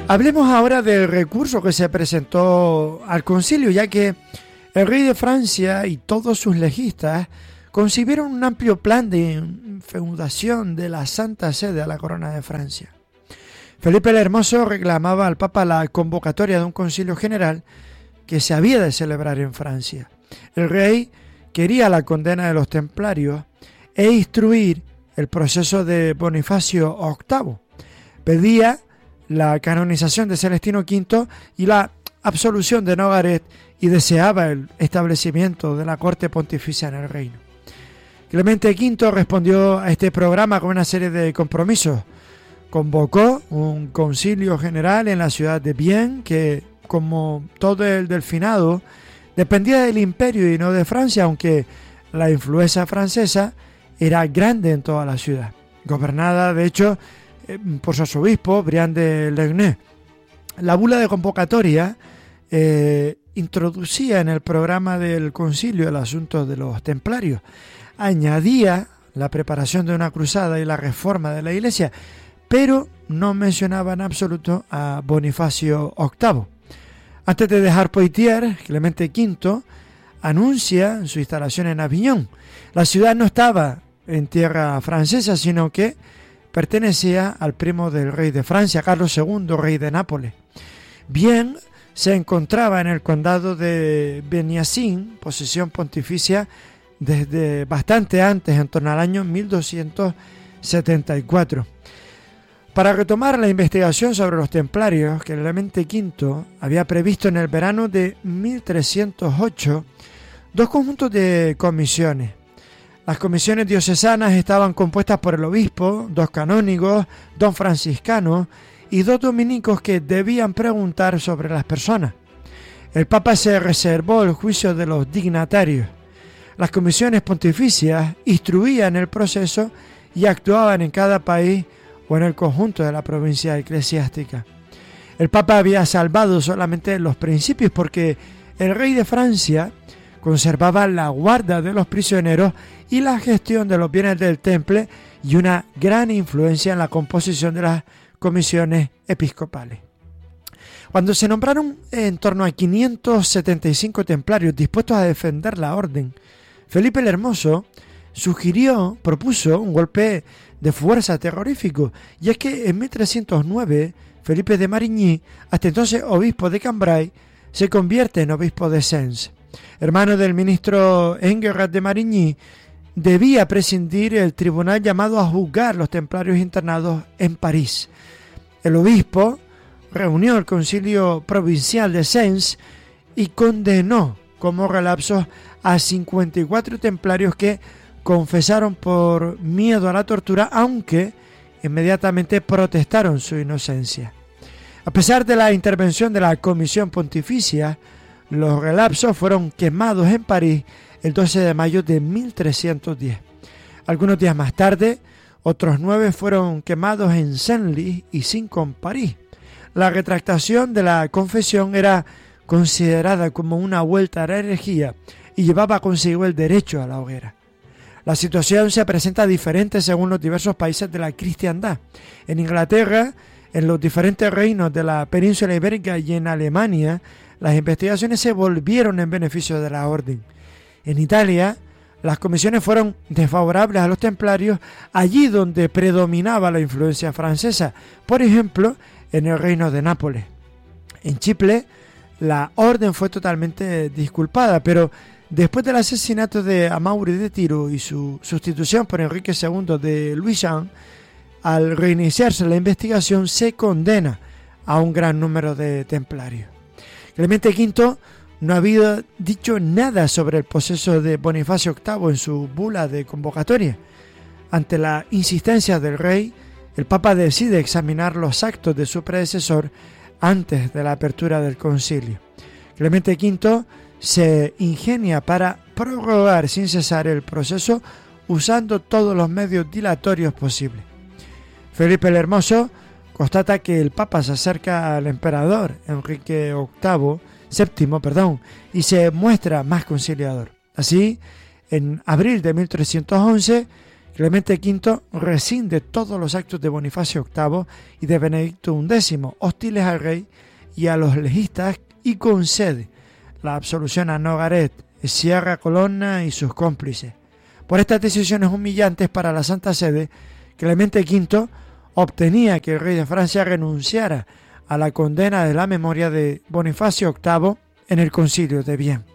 Hablemos ahora del recurso que se presentó al concilio, ya que el rey de Francia y todos sus legistas concibieron un amplio plan de feudación de la Santa Sede a la corona de Francia. Felipe el Hermoso reclamaba al Papa la convocatoria de un concilio general que se había de celebrar en Francia. El rey quería la condena de los templarios e instruir el proceso de Bonifacio VIII. Pedía la canonización de Celestino V y la absolución de Nogaret y deseaba el establecimiento de la corte pontificia en el reino. Clemente V respondió a este programa con una serie de compromisos. Convocó un concilio general en la ciudad de Vienne que, como todo el delfinado, dependía del imperio y no de Francia, aunque la influencia francesa era grande en toda la ciudad, gobernada de hecho por su arzobispo Brian de Legneux. La bula de convocatoria introducía en el programa del concilio el asunto de los templarios, añadía la preparación de una cruzada y la reforma de la iglesia, pero no mencionaba en absoluto a Bonifacio VIII. Antes de dejar Poitiers, Clemente V anuncia su instalación en Aviñón. La ciudad no estaba en tierra francesa, sino que pertenecía al primo del rey de Francia, Carlos II, rey de Nápoles. Bien, se encontraba en el condado de Benicassim, posesión pontificia desde bastante antes, en torno al año 1274. Para retomar la investigación sobre los templarios, que Clemente V había previsto en el verano de 1308, dos conjuntos de comisiones. Las comisiones diocesanas estaban compuestas por el obispo, dos canónigos, dos franciscanos y dos dominicos que debían preguntar sobre las personas. El Papa se reservó el juicio de los dignatarios. Las comisiones pontificias instruían el proceso y actuaban en cada país o en el conjunto de la provincia eclesiástica. El Papa había salvado solamente los principios porque el rey de Francia conservaba la guarda de los prisioneros y la gestión de los bienes del temple y una gran influencia en la composición de las comisiones episcopales. Cuando se nombraron en torno a 575 templarios dispuestos a defender la orden, Felipe el Hermoso propuso un golpe de fuerza terrorífico, y es que en 1309 Felipe de Marigny, hasta entonces obispo de Cambrai, se convierte en obispo de Sens. Hermano del ministro Enguerrand de Marigny, debía presidir el tribunal llamado a juzgar los templarios internados en París. El obispo reunió el concilio provincial de Sens y condenó como relapsos a 54 templarios que confesaron por miedo a la tortura, aunque inmediatamente protestaron su inocencia. A pesar de la intervención de la Comisión Pontificia, los relapsos fueron quemados en París el 12 de mayo de 1310. Algunos días más tarde, otros 9 fueron quemados en Senlis y 5 en París. La retractación de la confesión era considerada como una vuelta a la herejía y llevaba consigo el derecho a la hoguera. La situación se presenta diferente según los diversos países de la cristiandad. En Inglaterra, en los diferentes reinos de la península ibérica y en Alemania, las investigaciones se volvieron en beneficio de la orden. En Italia, las comisiones fueron desfavorables a los templarios allí donde predominaba la influencia francesa, por ejemplo, en el reino de Nápoles. En Chipre, la orden fue totalmente disculpada, pero después del asesinato de Amaury de Tiro y su sustitución por Enrique II de Lusignan, al reiniciarse la investigación se condena a un gran número de templarios. Clemente V no había dicho nada sobre el proceso de Bonifacio VIII en su bula de convocatoria. Ante la insistencia del rey, el Papa decide examinar los actos de su predecesor antes de la apertura del concilio. Clemente V se ingenia para prorrogar sin cesar el proceso usando todos los medios dilatorios posibles. Felipe el Hermoso constata que el Papa se acerca al emperador Enrique VII, y se muestra más conciliador. Así, en abril de 1311, Clemente V rescinde todos los actos de Bonifacio VIII y de Benedicto XI, hostiles al rey y a los legistas, y concede la absolución a Nogaret, Sierra Colonna y sus cómplices. Por estas decisiones humillantes para la Santa Sede, Clemente V obtenía que el rey de Francia renunciara a la condena de la memoria de Bonifacio VIII en el Concilio de Vienne.